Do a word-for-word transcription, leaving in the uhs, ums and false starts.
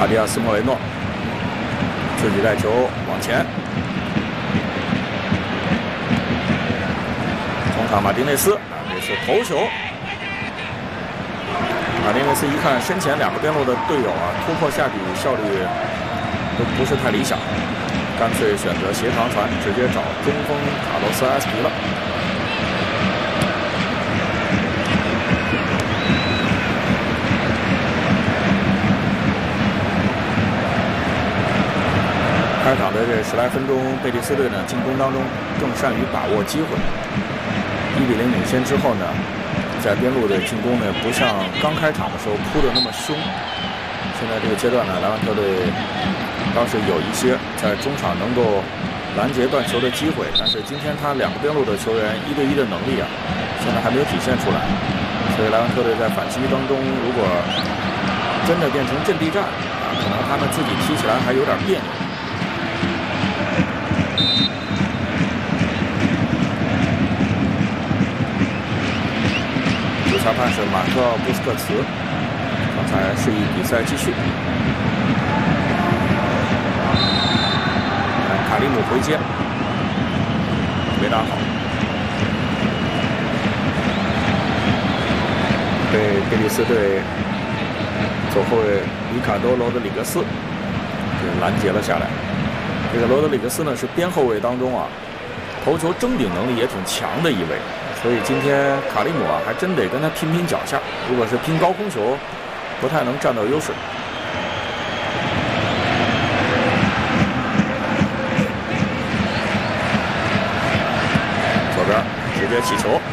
马蒂亚斯·莫雷诺自己带球往前，中场马丁内斯，这是头球。马丁内斯一看身前两个边路的队友啊，突破下底效率都不是太理想，干脆选择斜长传，直接找中锋卡洛斯·埃斯皮了。 开场的这十来分钟，贝蒂斯队呢进攻当中更善于把握机会。一比零领先之后呢，在边路的进攻呢不像刚开场的时候扑得那么凶。现在这个阶段呢，莱万特队倒是有一些在中场能够拦截断球的机会，但是今天他两个边路的球员一对一的能力啊，现在还没有体现出来。所以莱万特队在反击当中，如果真的变成阵地战啊，可能他们自己踢起来还有点别扭。 主裁判是马克·布斯克茨，刚才示意比赛继续。卡利姆回接，没打好，被贝蒂斯队左后卫里卡多·罗德里格斯给拦截了下来。这个罗德里格斯呢是边后卫当中啊，头球争顶能力也挺强的一位。 所以今天卡利姆啊，还真得跟他拼拼脚下。如果是拼高空球，不太能占到优势。左边直接起球。